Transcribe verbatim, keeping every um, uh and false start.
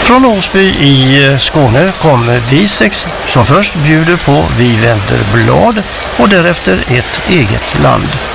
Från Åsby i Skåne kommer Visex som först bjuder på Vi vänder blad och därefter Ett eget land.